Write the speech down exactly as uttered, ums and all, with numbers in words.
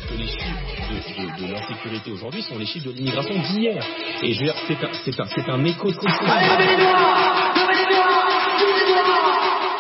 parce que les chiffres de, de, de l'insécurité aujourd'hui sont les chiffres de l'immigration d'hier. Et je veux dire, c'est un, c'est un, c'est un écho de